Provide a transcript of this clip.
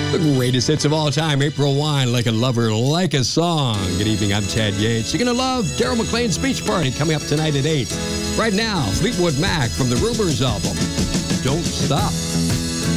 The greatest hits of all time, April Wine, Like a Lover, Like a Song. Good evening, I'm Chad Yates. You're going to love Daryl McLean's Beach Party coming up tonight at 8. Right now, Fleetwood Mac from the Rumors album, Don't Stop.